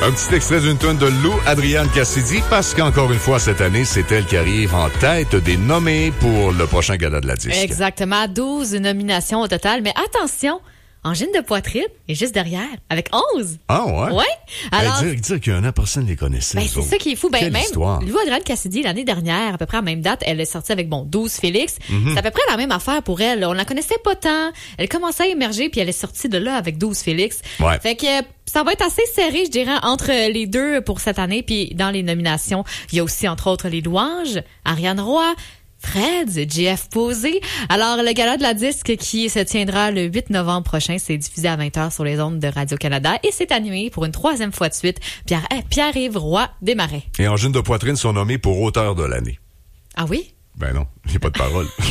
Un petit extrait d'une tune de Lou Adrienne Cassidy, parce qu'encore une fois, cette année, c'est elle qui arrive en tête des nommés pour le prochain gala de la disque. Exactement, 12 nominations au total. Mais attention, Angine de poitrine est juste derrière, avec 11. Ah ouais? Ouais. Alors, dire qu'il y en a, personne ne les connaissait. ben, c'est ça qui est fou. Ben, Quelle même histoire. Lou Adrienne Cassidy, l'année dernière, à peu près à la même date, elle est sortie avec, 12 Félix. C'est à peu près la même affaire pour elle. On la connaissait pas tant. Elle commençait à émerger, puis elle est sortie de là avec 12 Félix. Ouais. Fait que ça va être assez serré, je dirais, entre les deux pour cette année. Puis dans les nominations, il y a aussi, entre autres, les louanges, Ariane Roy, Fred, JF Posé. Alors, le gala de la disque qui se tiendra le 8 novembre prochain, c'est diffusé à 20h sur les ondes de Radio-Canada et c'est animé pour une 3e fois de suite Pierre-Yves Roy Desmarais. Et Angine de poitrine sont nommés pour auteur de l'année. Ah oui? Ben non, j'ai pas de parole.